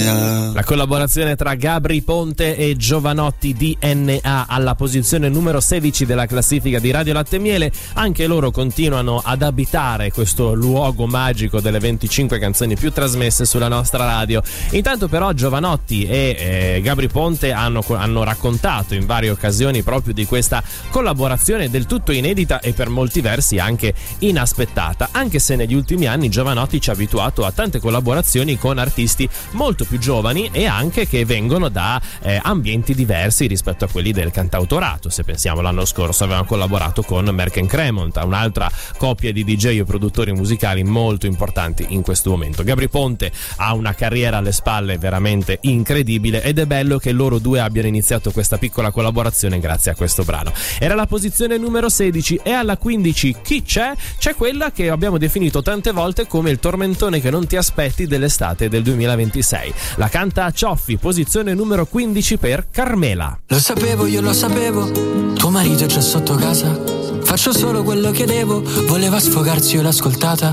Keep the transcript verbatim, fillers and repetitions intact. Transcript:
vita. La collaborazione tra Gabry Ponte e Jovanotti, D N A, alla posizione numero sedici della classifica di Radio Latte e Miele. Anche loro continuano ad abitare questo luogo magico delle venticinque canzoni più trasmesse sulla nostra radio. Intanto però Jovanotti e eh, Gabry Ponte hanno, hanno raccontato in varie occasioni proprio di questa collaborazione del tutto inedita e per molti versi anche inaspettata, anche se negli ultimi anni Jovanotti ci ha abituato a tante collaborazioni con artisti molto più giovani e anche che vengono da eh, ambienti diversi rispetto a quelli del cantautorato. Se pensiamo, l'anno scorso avevano collaborato con Merck and Cremont, un'altra coppia di D J e produttori musicali molto importanti in questo momento. Gabry Ponte ha una carriera alle spalle veramente incredibile ed è bello che loro due abbiano iniziato questa piccola collaborazione grazie a questo brano. Era la posizione numero sedici e alla quindici chi c'è? C'è quella che abbiamo definito tante volte come il tormentone che non ti aspetti dell'estate del duemilaventisei. La canta Cioffi, posizione numero quindici per Carmela. Lo sapevo, io lo sapevo, tuo marito è già sotto casa. Faccio solo quello che devo, voleva sfogarsi, io l'ho ascoltata.